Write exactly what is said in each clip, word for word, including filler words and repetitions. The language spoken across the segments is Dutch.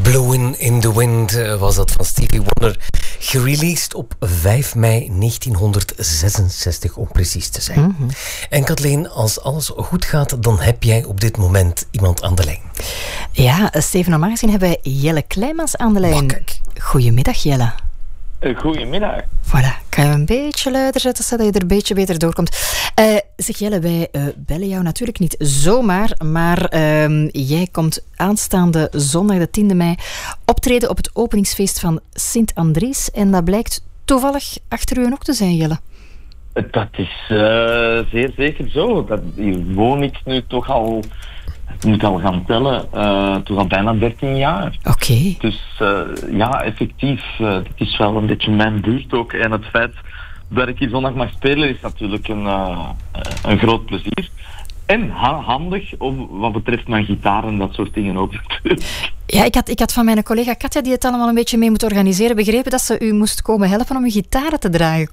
Blowin' in the Wind was dat van Stevie Wonder. Gereleased op vijf mei negentienhonderdzesenzestig, om precies te zijn. Mm-hmm. En Kathleen, als alles goed gaat, dan heb jij op dit moment iemand aan de lijn. Ja, Steven, normaal gezien hebben wij Jelle Kleimans aan de lijn. Oh, kijk. Goedemiddag, Jelle. Goedemiddag. Voilà, kan je een beetje luider zetten, zodat je er een beetje beter doorkomt. Uh, zeg Jelle, wij uh, bellen jou natuurlijk niet zomaar, maar uh, jij komt aanstaande zondag de tiende mei optreden op het openingsfeest van Sint-Andries en dat blijkt toevallig achter u ook te zijn, Jelle. Dat is uh, zeer zeker zo. Dat, hier woon ik nu toch al... Ik moet al gaan tellen, uh, toch al bijna dertien jaar. Oké. Okay. Dus uh, ja, effectief, uh, het is wel een beetje mijn buurt ook. En het feit dat ik hier zondag mag spelen is natuurlijk een, uh, een groot plezier. En ha- handig om, wat betreft mijn gitaar en dat soort dingen ook. Ja, ik had, ik had van mijn collega Katja, die het allemaal een beetje mee moet organiseren, begrepen dat ze u moest komen helpen om uw gitaren te dragen.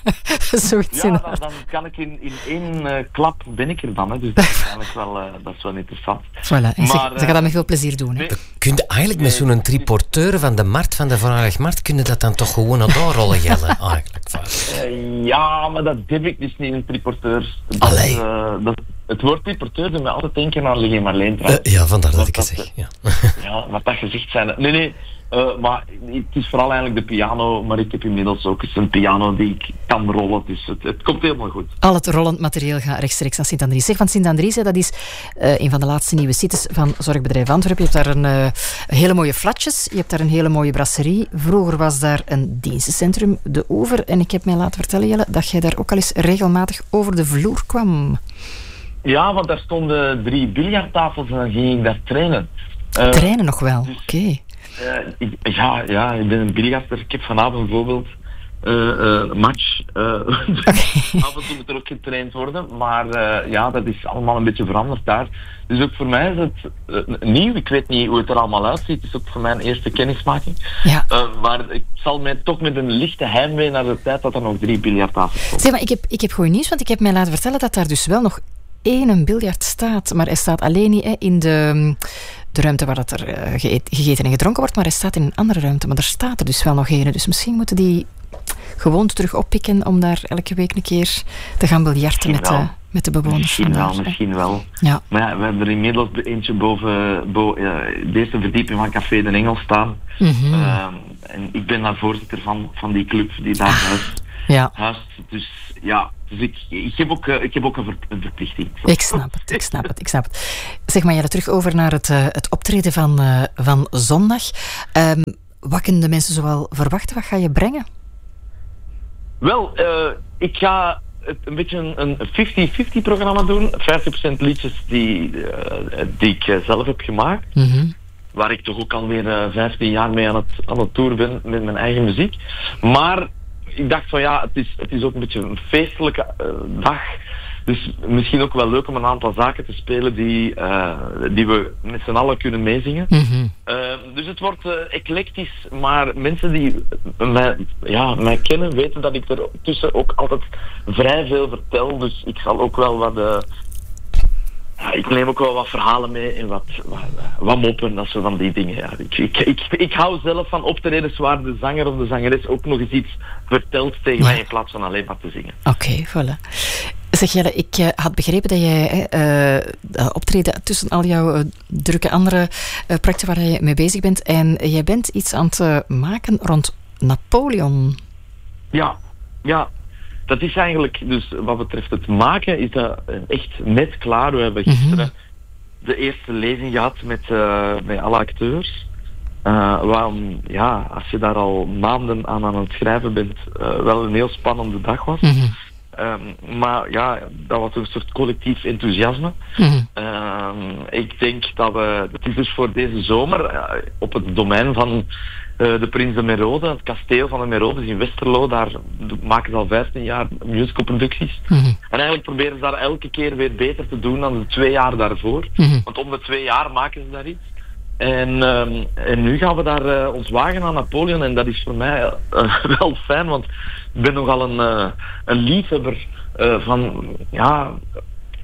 Zoiets ja, dan, dan kan ik in, in één uh, klap ben ik er dan. Hè. Dus dat is eigenlijk wel, uh, dat is wel interessant. Voilà. En maar, ze, ze gaat dat met veel plezier doen. Hè. Nee, kun je eigenlijk met zo'n triporteur van de markt, van de Voorradigmarkt, kun je dat dan toch gewoon naar doorrollen, Jelle? Eigenlijk. Uh, ja, maar dat heb ik dus niet, een triporteur. Allee. Dat, uh, dat, het woord triporteur doet mij altijd denken aan Liggen Marleen trouwens. Uh, ja, vandaar dat, dat ik het zeg. Ja. ja, wat dat gezicht zijn. Nee, nee. Uh, maar het is vooral eigenlijk de piano, maar ik heb inmiddels ook eens een piano die ik kan rollen, dus het, het komt helemaal goed. Al het rollend materiaal gaat rechtstreeks naar Sint-Andries. Zeg, van Sint-Andries, dat is uh, een van de laatste nieuwe sites van Zorgbedrijf Antwerpen. Je hebt daar een uh, hele mooie flatjes, je hebt daar een hele mooie brasserie. Vroeger was daar een dienstencentrum, De Oever, en ik heb mij laten vertellen, Jelle, dat jij daar ook al eens regelmatig over de vloer kwam. Ja, want daar stonden drie biljarttafels en dan ging ik daar trainen. Uh, trainen nog wel, dus, oké. Okay. Uh, ja, ja, ik ben een biljarter. Ik heb vanavond bijvoorbeeld uh, uh, match. Uh, okay. Af en toe moet er ook getraind worden. Maar uh, ja, dat is allemaal een beetje veranderd daar. Dus ook voor mij is het uh, nieuw. Ik weet niet hoe het er allemaal uitziet. Het is ook voor mij een eerste kennismaking. Ja. Uh, maar ik zal mij toch met een lichte heimwee naar de tijd dat er nog drie biljarttafels stonden. Zeg, maar ik heb, ik heb goed nieuws, want ik heb mij laten vertellen dat daar dus wel nog één biljart staat. Maar hij staat alleen niet hè, in de... de ruimte waar dat er uh, gegeten en gedronken wordt, maar hij staat in een andere ruimte. Maar er staat er dus wel nog een. Dus misschien moeten die gewoon terug oppikken om daar elke week een keer te gaan biljarten met de, met de bewoners. Misschien wel, misschien wel. Ja. Maar ja, we hebben er inmiddels eentje boven, boven uh, de eerste verdieping van Café de Engel staan. Mm-hmm. Uh, en ik ben daar voorzitter van, van die club die daar ah, huist. Ja. huist. Dus ja, dus ik, ik, heb ook, uh, ik heb ook een, ver, een verplichting. Ik snap het, ik snap het, ik snap het. Zeg maar, Jelle, terug over naar het, uh, het optreden van, uh, van zondag. Um, wat kunnen de mensen zoal verwachten? Wat ga je brengen? Wel, uh, ik ga het een beetje een vijftig-vijftig programma doen. vijftig procent liedjes die, uh, die ik uh, zelf heb gemaakt. Mm-hmm. Waar ik toch ook alweer uh, vijftien jaar mee aan het, aan het tour ben met mijn eigen muziek. Maar ik dacht van ja, het is, het is ook een beetje een feestelijke uh, dag. Dus misschien ook wel leuk om een aantal zaken te spelen die, uh, die we met z'n allen kunnen meezingen. Mm-hmm. Uh, dus het wordt uh, eclectisch, maar mensen die mij, ja, mij kennen weten dat ik er tussen ook altijd vrij veel vertel. Dus ik zal ook wel wat... Uh, ja, ik neem ook wel wat verhalen mee en wat, wat, wat moppen, dat soort van die dingen. Ja. Ik, ik, ik, ik hou zelf van optredens waar de zanger of de zangeres ook nog eens iets vertelt tegen mij in plaats van alleen maar te zingen. Oké, okay, voilà. Zeg Jelle, ik uh, had begrepen dat jij uh, optreden tussen al jouw uh, drukke andere uh, projecten waar je mee bezig bent. En jij bent iets aan het uh, maken rond Napoleon. Ja, ja. Dat is eigenlijk, dus wat betreft het maken, is dat echt net klaar. We hebben gisteren mm-hmm. de eerste lezing gehad met, uh, met alle acteurs. Uh, waarom, ja, als je daar al maanden aan aan het schrijven bent, uh, wel een heel spannende dag was. Mm-hmm. Um, maar ja, dat was een soort collectief enthousiasme. Mm-hmm. Um, ik denk dat we, het is dus voor deze zomer uh, op het domein van uh, de Prins de Merode, het kasteel van de Merodes in Westerlo, daar maken ze al vijftien jaar musicalproducties. Mm-hmm. En eigenlijk proberen ze daar elke keer weer beter te doen dan de twee jaar daarvoor. Mm-hmm. Want om de twee jaar maken ze daar iets. En, um, en nu gaan we daar uh, ons wagen aan Napoleon en dat is voor mij uh, wel fijn, want ik ben nogal een, uh, een liefhebber uh, van, ja,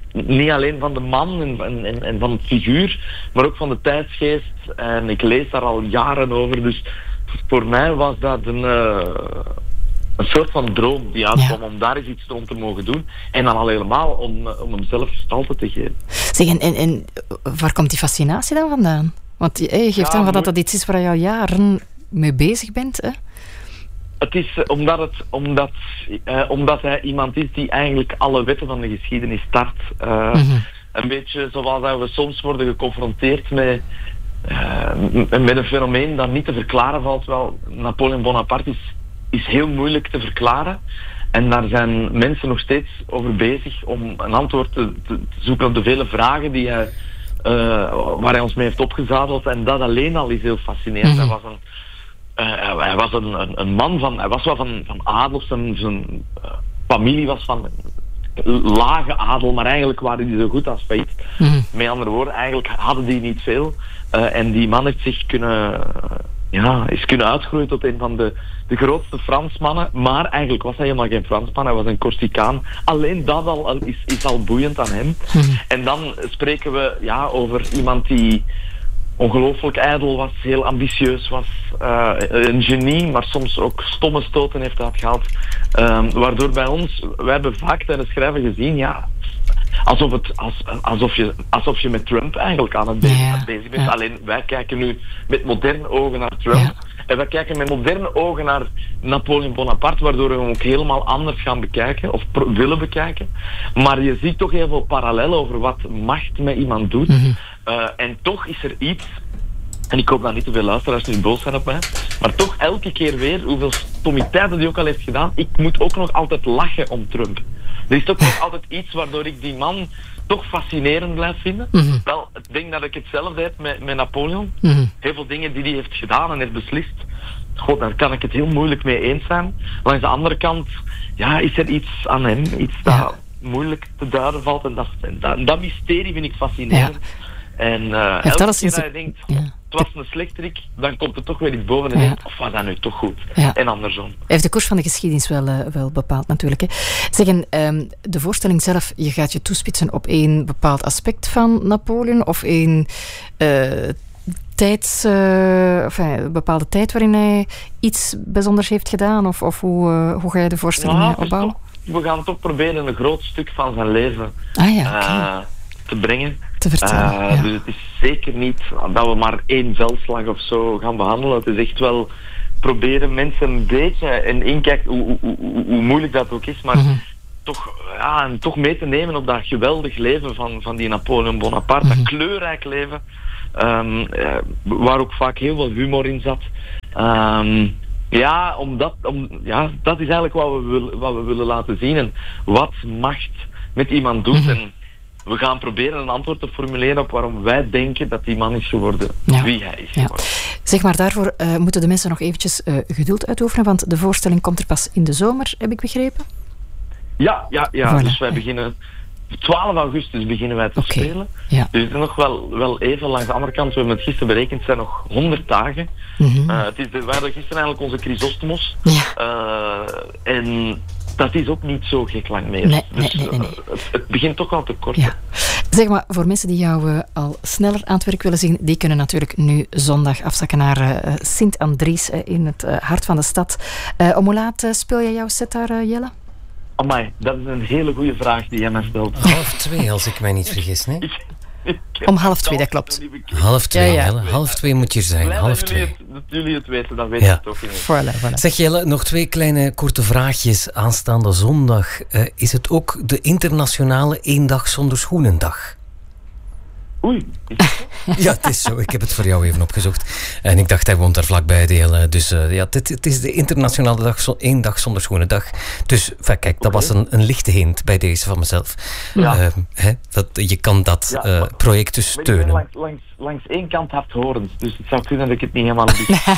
niet alleen van de man en, en, en van het figuur, maar ook van de tijdsgeest. En ik lees daar al jaren over. Dus voor mij was dat een, uh, een soort van droom die uitkwam, ja, om daar eens iets rond te mogen doen. En dan al helemaal om, om hem zelf gestalte te geven. Zeg, en, en, en waar komt die fascinatie dan vandaan? Want je geeft ja, aan dat dat iets is waar je al jaren mee bezig bent, hè? Het is uh, omdat, het, omdat, uh, omdat hij iemand is die eigenlijk alle wetten van de geschiedenis start. Uh, mm-hmm. Een beetje zoals dat we soms worden geconfronteerd met, uh, met een fenomeen dat niet te verklaren valt. Wel, Napoleon Bonaparte is, is heel moeilijk te verklaren. En daar zijn mensen nog steeds over bezig om een antwoord te, te zoeken op de vele vragen die hij, uh, waar hij ons mee heeft opgezadeld. En dat alleen al is heel fascinerend. Mm-hmm. Hij was een Uh, hij was een, een, een man van, hij was wel van, van adel, zijn, zijn uh, familie was van lage adel, maar eigenlijk waren die zo goed als failliet. Mm-hmm. Met andere woorden, eigenlijk hadden die niet veel. Uh, en die man heeft zich kunnen, uh, ja, is kunnen uitgroeien tot een van de, de grootste Fransmannen. Maar eigenlijk was hij helemaal geen Fransman, hij was een Corsicaan. Alleen dat al, is, is al boeiend aan hem. Mm-hmm. En dan spreken we ja, over iemand die ongelooflijk ijdel was, heel ambitieus was, uh, een genie, maar soms ook stomme stoten heeft uitgehaald. Uh, waardoor bij ons, wij hebben vaak tijdens schrijven gezien, ja, alsof, het, als, alsof, je, alsof je met Trump eigenlijk aan het bezig, ja, bezig bent. Ja. Alleen wij kijken nu met moderne ogen naar Trump. Ja. En wij kijken met moderne ogen naar Napoleon Bonaparte, waardoor we hem ook helemaal anders gaan bekijken, of pro- willen bekijken. Maar je ziet toch heel veel parallellen over wat macht met iemand doet. Mm-hmm. Uh, en toch is er iets, en ik hoop dat niet te veel luisteraars nu boos zijn op mij, maar toch elke keer weer, hoeveel stomiteiten die ook al heeft gedaan, ik moet ook nog altijd lachen om Trump. Er is toch nog altijd iets waardoor ik die man toch fascinerend blijf vinden. Mm-hmm. Wel, ik denk dat ik hetzelfde heb met, met Napoleon. Mm-hmm. Heel veel dingen die hij heeft gedaan en heeft beslist, god, daar kan ik het heel moeilijk mee eens zijn. Langs de andere kant, ja, is er iets aan hem, iets dat ja. moeilijk te duiden valt. En dat, dat, dat mysterie vind ik fascinerend. Ja. En uh, elke keer dat je denkt, ja, het was een slechterik, dan komt er toch weer iets boven en ja. denkt, of was dat nu toch goed? Ja. En andersom. Hij heeft de koers van de geschiedenis wel, uh, wel bepaald natuurlijk. Hè. Zeggen, um, de voorstelling zelf, je gaat je toespitsen op één bepaald aspect van Napoleon of één uh, tijds, uh, enfin, een bepaalde tijd waarin hij iets bijzonders heeft gedaan? Of, of hoe, uh, hoe ga je de voorstelling ja, opbouwen? We gaan toch proberen een groot stuk van zijn leven ah, ja, okay. uh, te brengen. Te vertellen, uh, ja. Dus het is zeker niet dat we maar één veldslag of zo gaan behandelen. Het is echt wel proberen mensen een beetje een inkijk, hoe, hoe, hoe, hoe moeilijk dat ook is, maar mm-hmm. toch, ja, en toch mee te nemen op dat geweldig leven van, van die Napoleon Bonaparte, mm-hmm. dat kleurrijk leven, um, uh, waar ook vaak heel veel humor in zat. Um, ja, omdat, om, ja, dat is eigenlijk wat we, wil, wat we willen laten zien en wat macht met iemand doet. Mm-hmm. En we gaan proberen een antwoord te formuleren op waarom wij denken dat die man is geworden ja. wie hij is geworden. Ja. Zeg maar, daarvoor uh, moeten de mensen nog eventjes uh, geduld uitoefenen, want de voorstelling komt er pas in de zomer, heb ik begrepen? Ja, ja, ja. Voilà. Dus wij beginnen... twaalf augustus beginnen wij te okay. spelen. Ja. Dus het is nog wel, wel even langs de andere kant. We hebben het gisteren berekend, het zijn nog honderd dagen. Mm-hmm. Uh, het is de, we hadden gisteren eigenlijk onze Chrysostomos. Ja. Uh, en... dat is ook niet zo gek lang meer. Nee, dus, nee, nee, nee. Uh, het, het begint toch wel te kort. Ja. Zeg maar, voor mensen die jou uh, al sneller aan het werk willen zien, die kunnen natuurlijk nu zondag afzakken naar uh, Sint-Andries uh, in het uh, hart van de stad. Uh, om hoe laat uh, speel jij jouw set daar, uh, Jelle? Amai, dat is een hele goede vraag die jij mij stelt. Half twee, als ik mij niet vergis, nee? Om half twee, dat klopt. Half twee, ja, ja. Jelle. Half twee moet je zijn. Blij half dat twee. Jullie het, dat jullie het weten, dan weten ja. het toch niet. Voilà, voilà. Zeg Jelle, nog twee kleine korte vraagjes. Aanstaande zondag uh, is het ook de internationale één dag zonder schoenendag. Oei. Ja, het is zo. Ik heb het voor jou even opgezocht. En ik dacht, hij woont daar vlakbij, Deel. Dus uh, ja, het, het is de internationale dag, zo, één dag zonder schoenendag. Dus enfin, kijk, dat okay. was een, een lichte hint bij deze van mezelf. Ja. Uh, hè, dat, je kan dat ja, uh, project dus steunen. Langs, langs, langs één kant hardhorens, dus het zou kunnen dat ik het niet helemaal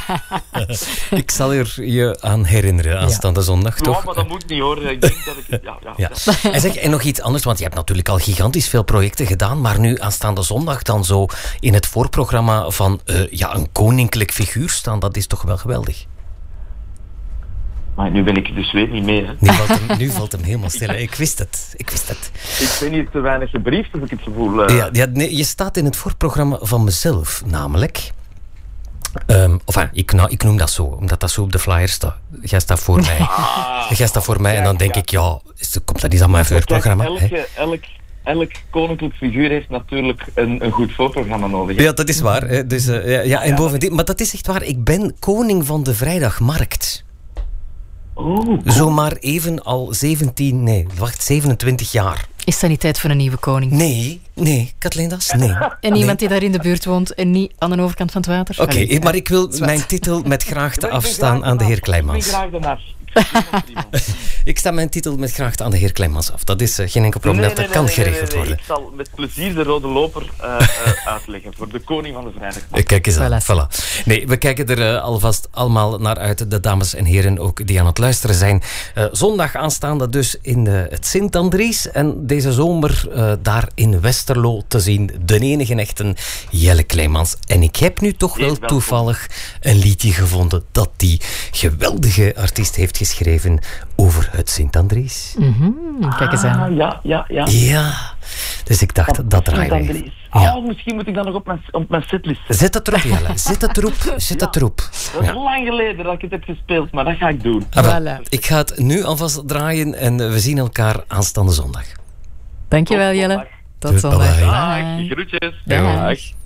heb. Ik zal er je aan herinneren aanstaande ja. zondag, ja, toch? Ja, maar dat moet niet hoor. Ik denk dat ik het... Ja, ja, ja. ja. En zeg, en nog iets anders, want je hebt natuurlijk al gigantisch veel projecten gedaan, maar nu aanstaande zondag dan zo in het voorprogramma van uh, ja, een koninklijk figuur staan, dat is toch wel geweldig? Maar nu ben ik dus weet niet mee. Hè. Nu, valt hem, nu valt hem helemaal stil. Ik wist het. Ik wist het. Ik ben hier te weinig gebriefd, heb ik het gevoel. Uh... Ja, ja, nee, je staat in het voorprogramma van mezelf, namelijk... Um, of, enfin, ik, nou, ik noem dat zo, omdat dat zo op de flyer staat. Jij staat voor mij. Ah, Jij staat voor mij en dan denk ja. ik, ja, is, komt dat niet aan mijn voorprogramma? Elke, elk, elk koninklijk figuur heeft natuurlijk een, een goed voorprogramma nodig. Hè? Ja, dat is waar. Hè. Dus, uh, ja, ja, en ja. bovendien, maar dat is echt waar. Ik ben koning van de vrijdagmarkt. Oh, cool. Zomaar even al zeventien, nee, wacht, zevenentwintig jaar. Is dat niet tijd voor een nieuwe koning? Nee, nee, Kathleen Das, nee. En iemand nee. die daar in de buurt woont en niet aan de overkant van het water? Oké, okay, maar ik wil mijn titel met graagte afstaan aan de heer Kleimans. Ik ben graag daarnaar. Ik sta mijn titel met graagte aan de heer Kleimans af. Dat is uh, geen enkel probleem, nee, dat nee, kan nee, geregeld nee, nee, worden. Ik zal met plezier de rode loper uh, uh, uitleggen voor de koning van de vrijdagmarkt. Kijk eens aan, voilà. voilà. Nee, we kijken er uh, alvast allemaal naar uit, de dames en heren ook die aan het luisteren zijn. Uh, zondag aanstaande dus in uh, het Sint-Andries en deze zomer uh, daar in Westerlo te zien de enige echte Jelle Kleimans. En ik heb nu toch wel toevallig een liedje gevonden dat die geweldige artiest heeft geschreven over het Sint-Andries. Mm-hmm. Kijk eens aan. Ah, ja, ja, ja. Ja, dus ik dacht, dat, dat draaien we. Ja. Oh, misschien moet ik dat nog op mijn, op mijn setlist zetten. Zet dat erop, Jelle. Zet dat erop. Zet ja. dat erop. Dat is ja. lang geleden dat ik het heb gespeeld, maar dat ga ik doen. Ah, voilà. Ik ga het nu alvast draaien en we zien elkaar aanstaande zondag. Dankjewel, Jelle. Tot zondag. Dag, groetjes. Dag.